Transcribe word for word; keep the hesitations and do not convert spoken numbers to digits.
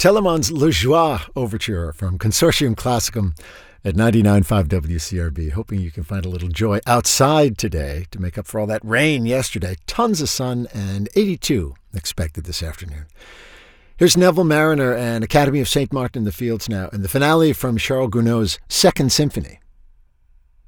Telemann's Le Joie Overture from Consortium Classicum at ninety-nine point five W C R B. Hoping you can find a little joy outside today to make up for all that rain yesterday. Tons of sun and eighty-two expected this afternoon. Here's Neville Marriner and Academy of Saint Martin in the Fields now, and the finale from Charles Gounod's Second Symphony.